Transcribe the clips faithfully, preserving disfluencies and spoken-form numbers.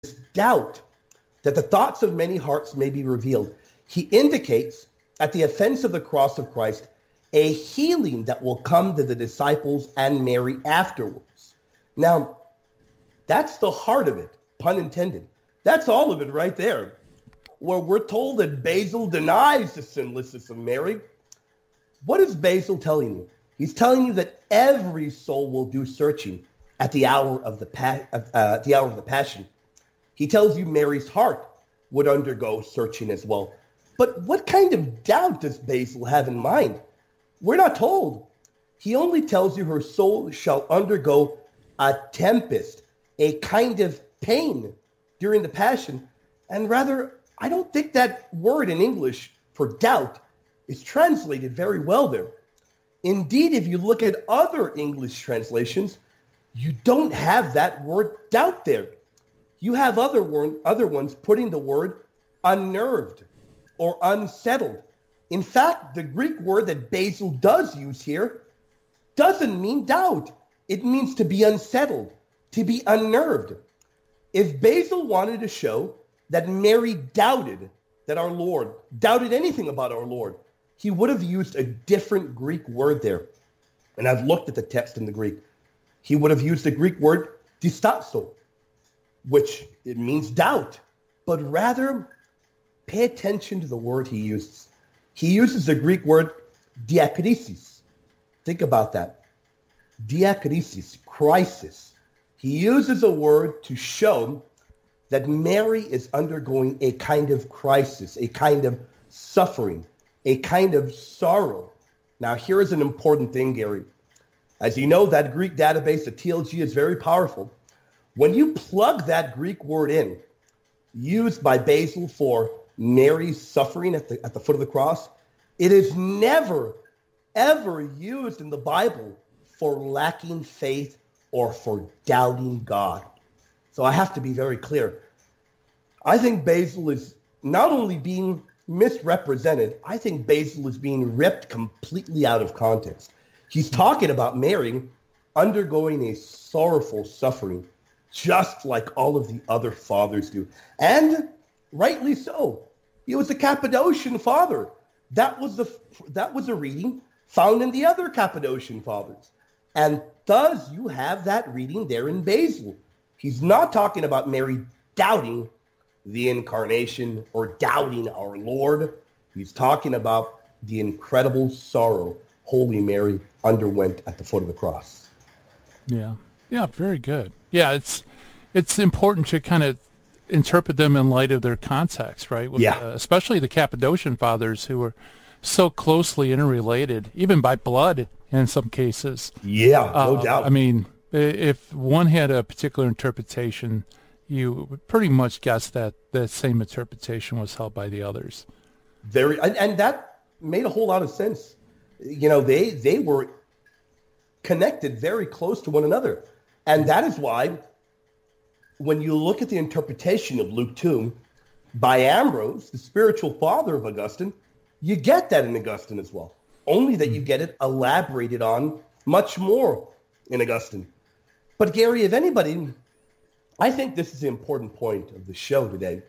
doubt that the thoughts of many hearts may be revealed. He indicates at the offense of the cross of Christ a healing that will come to the disciples and Mary afterwards. Now, that's the heart of it, pun intended. That's all of it right there. Where we're told that Basil denies the sinlessness of Mary. What is Basil telling you? He's telling you that every soul will do searching at the hour of the pa- uh, the hour of the passion. He tells you Mary's heart would undergo searching as well. But what kind of doubt does Basil have in mind? We're not told. He only tells you her soul shall undergo a tempest, a kind of pain during the passion. And rather, I don't think that word in English for doubt is translated very well there. Indeed, if you look at other English translations, you don't have that word doubt there. You have other, word, other ones putting the word unnerved or unsettled. In fact, the Greek word that Basil does use here doesn't mean doubt. It means to be unsettled, to be unnerved. If Basil wanted to show that Mary doubted that our Lord, doubted anything about our Lord, he would have used a different Greek word there. And I've looked at the text in the Greek. He would have used the Greek word distasso, which it means doubt, but rather pay attention to the word he uses. He uses the Greek word diakrisis. Think about that. Diakrisis, crisis. He uses a word to show that Mary is undergoing a kind of crisis, a kind of suffering, a kind of sorrow. Now, here is an important thing, Gary. As you know, that Greek database, the T L G, is very powerful. When you plug that Greek word in, used by Basil for Mary's suffering at the, at the foot of the cross, it is never, ever used in the Bible for lacking faith or for doubting God. So I have to be very clear. I think Basil is not only being misrepresented, I think Basil is being ripped completely out of context. He's talking about Mary undergoing a sorrowful suffering, just like all of the other fathers do. And rightly so. He was a Cappadocian father. That was the that was a reading found in the other Cappadocian fathers. And thus you have that reading there in Basil. He's not talking about Mary doubting the incarnation or doubting our Lord. He's talking about the incredible sorrow Holy Mary underwent at the foot of the cross. Yeah. Yeah, very good. Yeah, it's it's important to kind of interpret them in light of their context, right? With, yeah. Uh, especially the Cappadocian fathers who were so closely interrelated, even by blood in some cases. Yeah, no uh, doubt. I mean, if one had a particular interpretation, you would pretty much guess that that same interpretation was held by the others. Very, and, and that made a whole lot of sense. You know, they they were connected very close to one another. And that is why when you look at the interpretation of Luke two by Ambrose, the spiritual father of Augustine, you get that in Augustine as well. Only that you get it elaborated on much more in Augustine. But Gary, if anybody, I think this is the important point of the show today.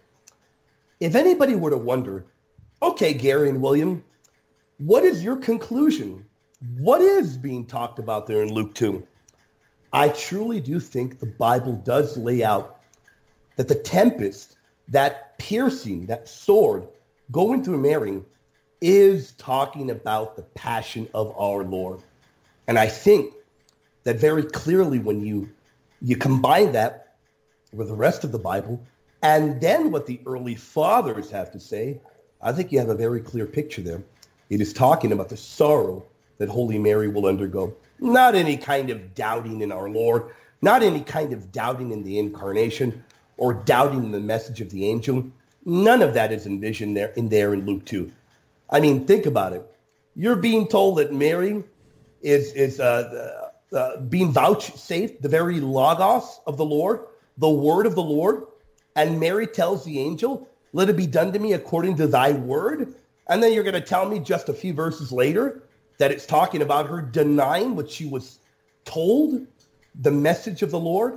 If anybody were to wonder, okay, Gary and William, what is your conclusion? What is being talked about there in Luke two? I truly do think the Bible does lay out that the tempest, that piercing, that sword going through Mary is talking about the passion of our Lord. And I think that very clearly when you, you combine that with the rest of the Bible and then what the early fathers have to say, I think you have a very clear picture there. It is talking about the sorrow that Holy Mary will undergo. Not any kind of doubting in our Lord, not any kind of doubting in the incarnation or doubting in the message of the angel. None of that is envisioned there in there in Luke two. I mean, think about it. You're being told that Mary is, is uh, uh, being vouchsafed the very logos of the Lord, the word of the Lord, and Mary tells the angel, let it be done to me according to thy word. And then you're going to tell me just a few verses later that it's talking about her denying what she was told, the message of the Lord.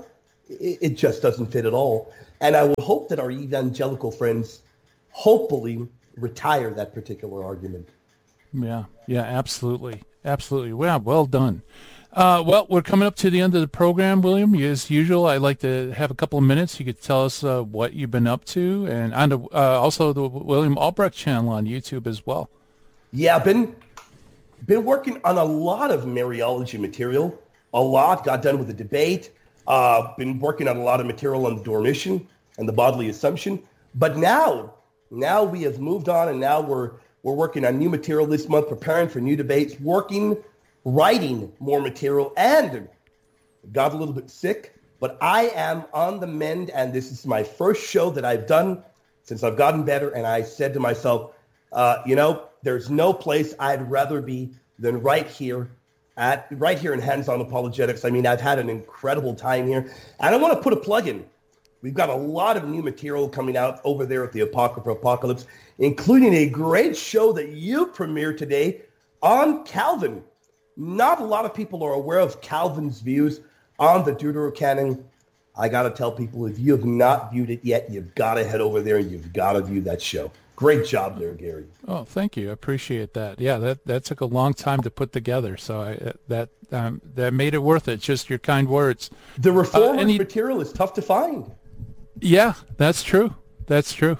it, it just doesn't fit at all. And I would hope that our evangelical friends hopefully retire that particular argument. Yeah, yeah, absolutely. Absolutely. Well, well done. Uh, well, we're coming up to the end of the program, William. As usual, I'd like to have a couple of minutes. You could tell us uh, what you've been up to, and on the, uh, also the William Albrecht channel on YouTube as well. Yeah, I've been, been working on a lot of Mariology material. A lot. Got done with the debate. Uh, been working on a lot of material on the Dormition and the bodily assumption. But now, now we have moved on, and now we're we're working on new material this month, preparing for new debates, working, writing more material, and got a little bit sick. But I am on the mend, and this is my first show that I've done since I've gotten better. And I said to myself, uh, you know, there's no place I'd rather be than right here. At right here in Hands-On Apologetics. I mean, I've had an incredible time here. And I want to put a plug in. We've got a lot of new material coming out over there at the Apocrypha Apocalypse, including a great show that you premiered today on Calvin. Not a lot of people are aware of Calvin's views on the Deuterocanon. I got to tell people, if you have not viewed it yet, you've got to head over there and you've got to view that show. Great job there, Gary. Oh, thank you. I appreciate that. Yeah, that, that took a long time to put together, so I, that um, that made it worth it. Just your kind words. The Reformers uh, any, material is tough to find. Yeah, that's true. That's true.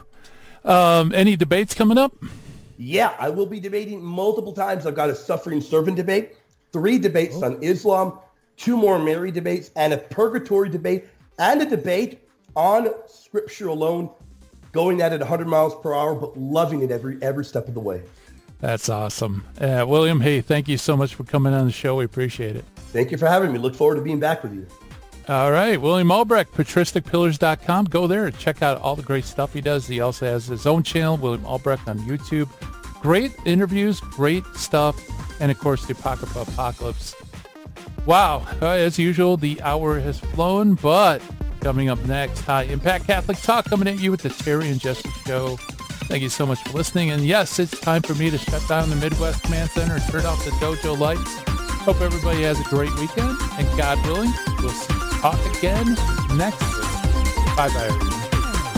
Um, any debates coming up? Yeah, I will be debating multiple times. I've got a suffering servant debate, three debates oh. on Islam, two more Mary debates, and a purgatory debate, and a debate on Scripture alone. Going at it one hundred miles per hour, but loving it every every step of the way. That's awesome. Uh, William, hey, thank you so much for coming on the show. We appreciate it. Thank you for having me. Look forward to being back with you. All right. William Albrecht, patristic pillars dot com. Go there and check out all the great stuff he does. He also has his own channel, William Albrecht, on YouTube. Great interviews, great stuff, and, of course, the Apocrypha Apocalypse. Wow. Uh, as usual, the hour has flown, but... coming up next, High Impact Catholic Talk, coming at you with the Terry and Jesse Show. Thank you so much for listening. And yes, it's time for me to shut down the Midwest Command Center and turn off the dojo lights. Hope everybody has a great weekend. And God willing, we'll talk again next week. Bye-bye, everybody.